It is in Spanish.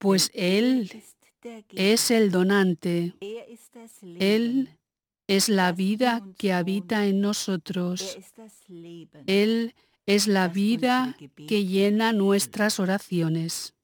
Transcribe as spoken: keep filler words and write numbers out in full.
pues Él es el donante. Él es la vida que habita en nosotros. Él es la vida que llena nuestras oraciones.